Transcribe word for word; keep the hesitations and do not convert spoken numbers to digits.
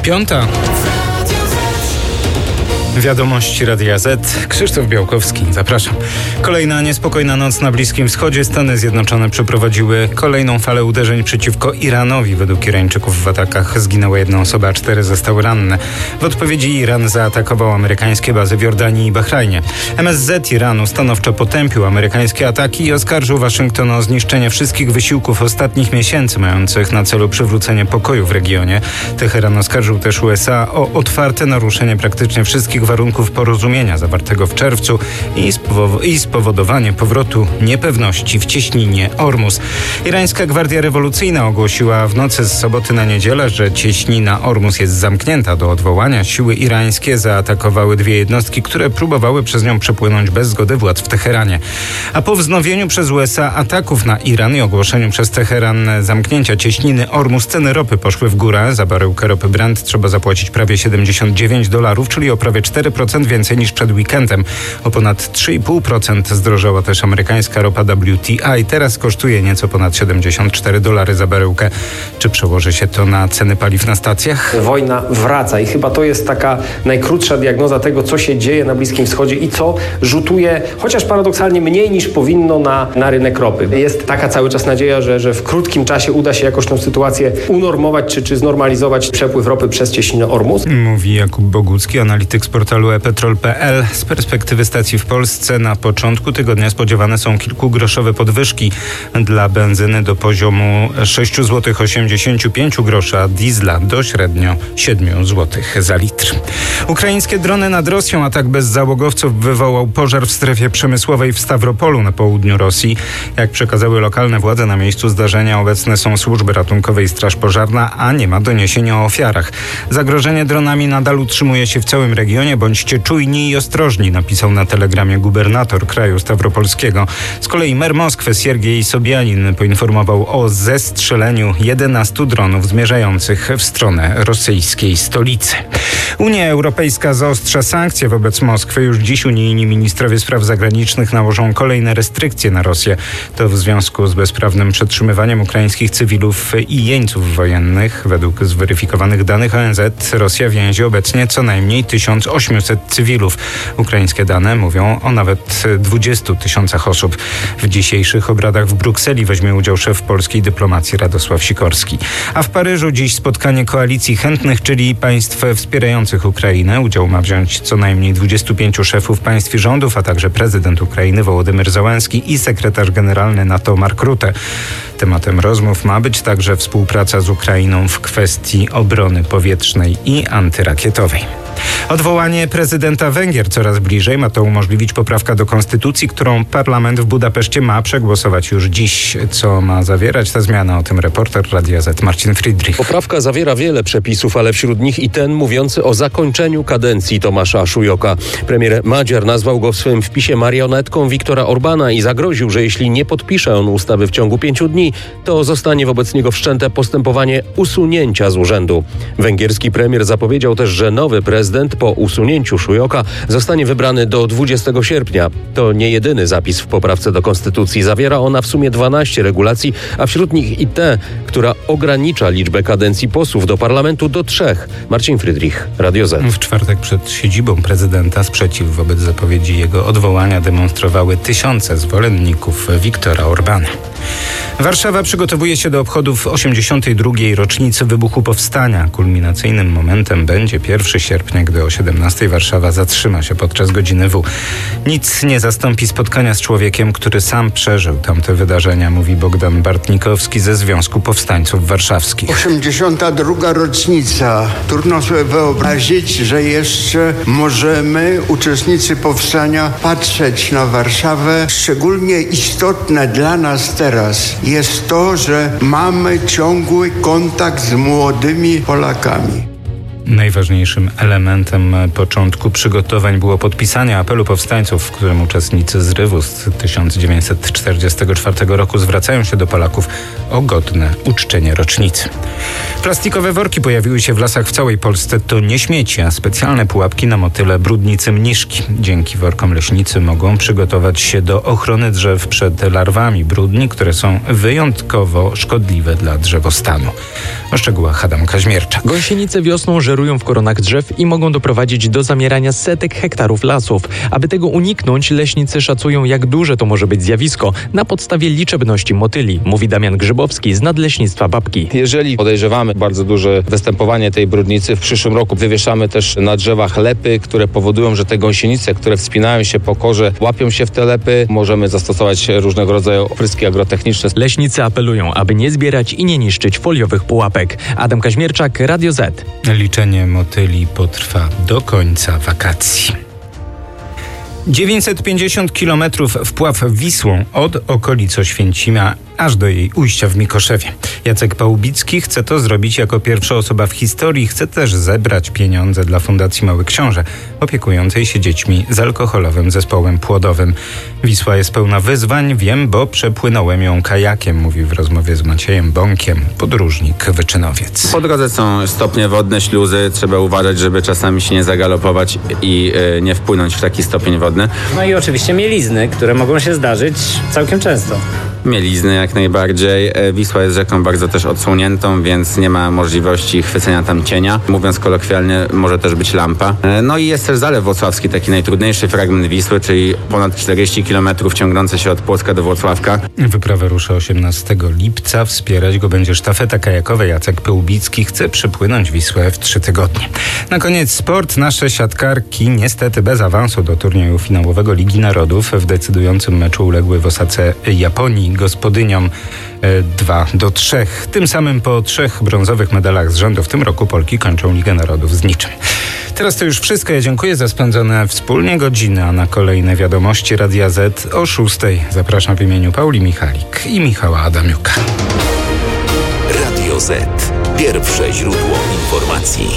Piąta. Wiadomości Radia Z. Krzysztof Białkowski. Zapraszam. Kolejna niespokojna noc na Bliskim Wschodzie. Stany Zjednoczone przeprowadziły kolejną falę uderzeń przeciwko Iranowi. Według Irańczyków w atakach zginęła jedna osoba, a cztery zostały ranne. W odpowiedzi Iran zaatakował amerykańskie bazy w Jordanii i Bahrajnie. M S Z Iranu stanowczo potępił amerykańskie ataki i oskarżył Waszyngton o zniszczenie wszystkich wysiłków ostatnich miesięcy mających na celu przywrócenie pokoju w regionie. Teheran oskarżył też U S A o otwarte naruszenie praktycznie wszystkich warunków porozumienia zawartego w czerwcu i, spowo- i spowodowanie powrotu niepewności w cieśninie Ormus. Irańska Gwardia Rewolucyjna ogłosiła w nocy z soboty na niedzielę, że cieśnina Ormus jest zamknięta do odwołania. Siły irańskie zaatakowały dwie jednostki, które próbowały przez nią przepłynąć bez zgody władz w Teheranie. A po wznowieniu przez U S A ataków na Iran i ogłoszeniu przez Teheran zamknięcia cieśniny Ormus, ceny ropy poszły w górę. Za baryłkę ropy Brent trzeba zapłacić prawie siedemdziesiąt dziewięć dolarów, czyli o prawie cztery procent więcej niż przed weekendem. O ponad trzy i pół procent zdrożała też amerykańska ropa W T I. Teraz kosztuje nieco ponad siedemdziesiąt cztery dolary za baryłkę. Czy przełoży się to na ceny paliw na stacjach? Wojna wraca i chyba to jest taka najkrótsza diagnoza tego, co się dzieje na Bliskim Wschodzie i co rzutuje, chociaż paradoksalnie mniej niż powinno na, na rynek ropy. Jest taka cały czas nadzieja, że, że w krótkim czasie uda się jakoś tę sytuację unormować czy, czy znormalizować przepływ ropy przez cieśninę Ormus. Mówi Jakub Bogucki, analityk z portalu e petrol kropka p l. Z perspektywy stacji w Polsce na początku tygodnia spodziewane są kilkugroszowe podwyżki dla benzyny do poziomu sześć złotych osiemdziesiąt pięć groszy, a diesla do średnio siedem złotych za litr. Ukraińskie drony nad Rosją. Atak bez załogowców wywołał pożar w strefie przemysłowej w Stawropolu na południu Rosji. Jak przekazały lokalne władze, na miejscu zdarzenia obecne są służby ratunkowe i straż pożarna, a nie ma doniesień o ofiarach. Zagrożenie dronami nadal utrzymuje się w całym regionie. Bądźcie czujni i ostrożni, napisał na telegramie gubernator kraju stawropolskiego. Z kolei mer Moskwy Siergiej Sobianin poinformował o zestrzeleniu jedenastu dronów zmierzających w stronę rosyjskiej stolicy. Unia Europejska zaostrza sankcje wobec Moskwy. Już dziś unijni ministrowie spraw zagranicznych nałożą kolejne restrykcje na Rosję. To w związku z bezprawnym przetrzymywaniem ukraińskich cywilów i jeńców wojennych. Według zweryfikowanych danych O N Z Rosja więzi obecnie co najmniej tysiąc osiemset cywilów. Ukraińskie dane mówią o nawet dwudziestu tysiącach osób. W dzisiejszych obradach w Brukseli weźmie udział szef polskiej dyplomacji Radosław Sikorski. A w Paryżu dziś spotkanie koalicji chętnych, czyli państw wspierających Ukrainę. Udział ma wziąć co najmniej dwudziestu pięciu szefów państw i rządów, a także prezydent Ukrainy Wołodymyr Zełenski i sekretarz generalny NATO Mark Rutte. Tematem rozmów ma być także współpraca z Ukrainą w kwestii obrony powietrznej i antyrakietowej. Odwołanie prezydenta Węgier coraz bliżej. Ma to umożliwić poprawka do konstytucji, którą parlament w Budapeszcie ma przegłosować już dziś. Co ma zawierać ta zmiana? O tym reporter Radia Z Marcin Friedrich. Poprawka zawiera wiele przepisów, ale wśród nich i ten mówiący o zakończeniu kadencji Tomasza Szujoka. Premier Magyar nazwał go w swym wpisie marionetką Viktora Orbana i zagroził, że jeśli nie podpisze on ustawy w ciągu pięciu dni, to zostanie wobec niego wszczęte postępowanie usunięcia z urzędu. Węgierski premier zapowiedział też, że nowy prezydent po usunięciu Szujoka zostanie wybrany do dwudziestego sierpnia. To nie jedyny zapis w poprawce do konstytucji. Zawiera ona w sumie dwanaście regulacji, a wśród nich i tę, która ogranicza liczbę kadencji posłów do parlamentu do trzech. Marcin Friedrich, Radio Z. W czwartek przed siedzibą prezydenta sprzeciw wobec zapowiedzi jego odwołania demonstrowały tysiące zwolenników Viktora Orbana. Warszawa przygotowuje się do obchodów osiemdziesiątej drugiej rocznicy wybuchu powstania. Kulminacyjnym momentem będzie pierwszego sierpnia, gdy o siedemnastej Warszawa zatrzyma się podczas godziny W. Nic nie zastąpi spotkania z człowiekiem, który sam przeżył tamte wydarzenia, mówi Bogdan Bartnikowski ze Związku Powstańców Warszawskich. osiemdziesiąta druga rocznica. Trudno sobie wyobrazić, że jeszcze możemy, uczestnicy powstania, patrzeć na Warszawę. Szczególnie istotne dla nas teraz jest to, że mamy ciągły kontakt z młodymi Polakami. Najważniejszym elementem początku przygotowań było podpisanie apelu powstańców, w którym uczestnicy zrywu z tysiąc dziewięćset czterdziestego czwartego roku zwracają się do Polaków o godne uczczenie rocznicy. Plastikowe worki pojawiły się w lasach w całej Polsce. To nie śmieci, a specjalne pułapki na motyle, brudnicy, mniszki. Dzięki workom leśnicy mogą przygotować się do ochrony drzew przed larwami brudni, które są wyjątkowo szkodliwe dla drzewostanu. O szczegółach Adam Kaźmierczak. Gąsienice wiosną żerują w koronach drzew i mogą doprowadzić do zamierania setek hektarów lasów. Aby tego uniknąć, leśnicy szacują, jak duże to może być zjawisko na podstawie liczebności motyli, mówi Damian Grzybowski z Nadleśnictwa Babki. Jeżeli podejrzewamy bardzo duże występowanie tej brudnicy, w przyszłym roku wywieszamy też na drzewach lepy, które powodują, że te gąsienice, które wspinają się po korze, łapią się w te lepy. Możemy zastosować różnego rodzaju opryski agrotechniczne. Leśnicy apelują, aby nie zbierać i nie niszczyć foliowych pułapek. Adam Kaźmierczak, Radio Z. Liczenie motyli potrwa do końca wakacji. dziewięćset pięćdziesiąt kilometrów wpław Wisłą od okolic Oświęcimia aż do jej ujścia w Mikoszewie. Jacek Pałubicki chce to zrobić jako pierwsza osoba w historii. Chce też zebrać pieniądze dla Fundacji Mały Książę, opiekującej się dziećmi z alkoholowym zespołem płodowym. Wisła jest pełna wyzwań, wiem, bo przepłynąłem ją kajakiem, mówi w rozmowie z Maciejem Bąkiem, podróżnik wyczynowiec. Po drodze są stopnie wodne, śluzy. Trzeba uważać, żeby czasami się nie zagalopować i y, nie wpłynąć w taki stopień wodny. No i oczywiście mielizny, które mogą się zdarzyć całkiem często. Mielizny jak najbardziej. Wisła jest rzeką bardzo też odsłoniętą, więc nie ma możliwości chwycenia tam cienia. Mówiąc kolokwialnie, może też być lampa. No i jest też Zalew Włocławski, taki najtrudniejszy fragment Wisły, czyli ponad czterdzieści kilometrów ciągnący się od Płocka do Włocławka. Wyprawę rusza osiemnastego lipca. Wspierać go będzie sztafeta kajakowa. Jacek Pałubicki chce przepłynąć Wisłę w trzy tygodnie. Na koniec sport. Nasze siatkarki niestety bez awansu do turnieju finałowego Ligi Narodów w decydującym meczu uległy w Osace Japonii gospodyniom dwa do trzech. Tym samym po trzech brązowych medalach z rzędu w tym roku Polki kończą Ligę Narodów z niczym. Teraz to już wszystko. Ja dziękuję za spędzone wspólnie godziny, a na kolejne wiadomości Radia Z o szóstej zapraszam w imieniu Pauli Michalik i Michała Adamiuka. Radio Z. Pierwsze źródło informacji.